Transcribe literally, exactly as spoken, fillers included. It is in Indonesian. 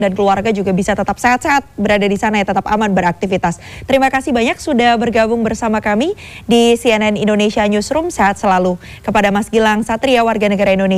dan keluarga juga bisa tetap sehat-sehat berada di sana ya, tetap aman beraktivitas. Terima kasih banyak sudah bergabung bersama kami di C N N Indonesia Newsroom. Sehat selalu. Kepada Mas Gilang Satria, warga negara Indonesia